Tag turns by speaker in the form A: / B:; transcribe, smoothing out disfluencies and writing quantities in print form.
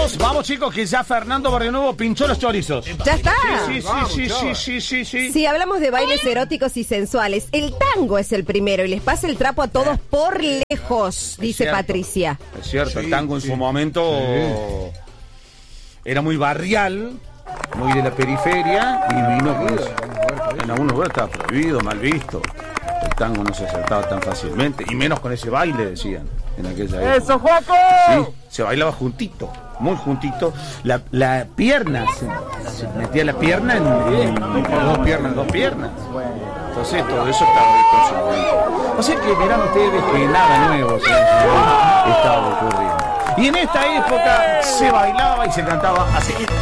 A: Vamos chicos, que ya Fernando Barrionuevo pinchó los chorizos.
B: ¿Ya está?
A: Sí.
B: Si hablamos de bailes eróticos y sensuales, el tango es el primero y les pasa el trapo a todos por lejos, dice
A: cierto.
B: Patricia.
A: Es cierto, el tango en su momento era muy barrial, muy de la periferia, y vino con eso. En algunos lugares estaba prohibido, mal visto. El tango no se acertaba tan fácilmente, y menos con ese baile, decían, en aquella época.
C: ¡Eso, Juaco!
A: Sí, se bailaba juntito, muy juntito. La pierna, se metía la pierna en dos piernas. Entonces todo eso estaba desconsumido. O sea que verán ustedes que nada nuevo estaba ocurriendo. Y en esta época se bailaba y se cantaba así.